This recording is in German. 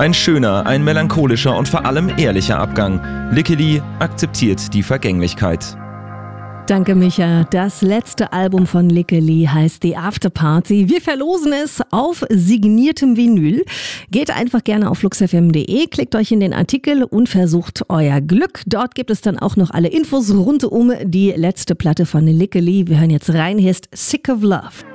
Ein schöner, ein melancholischer und vor allem ehrlicher Abgang. Lickeli akzeptiert die Vergänglichkeit. Danke, Micha. Das letzte Album von Lickeli heißt The Afterparty. Wir verlosen es auf signiertem Vinyl. Geht einfach gerne auf fluxfm.de, klickt euch in den Artikel und versucht euer Glück. Dort gibt es dann auch noch alle Infos rund um die letzte Platte von Lickeli. Wir hören jetzt rein. Hier ist Sick of Love.